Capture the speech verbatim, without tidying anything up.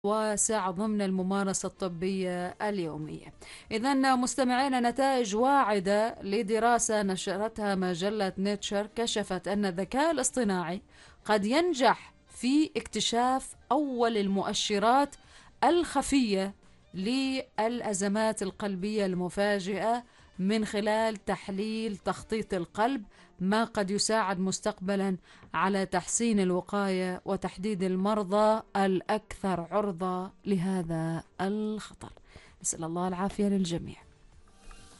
واسع ضمن الممارسة الطبية اليومية. إذن مستمعينا، نتائج واعدة لدراسة نشرتها مجلة نيتشر كشفت أن الذكاء الاصطناعي قد ينجح في اكتشاف أول المؤشرات الخفية للأزمات القلبية المفاجئة من خلال تحليل تخطيط القلب، ما قد يساعد مستقبلا على تحسين الوقاية وتحديد المرضى الأكثر عرضة لهذا الخطر. نسأل الله العافية للجميع.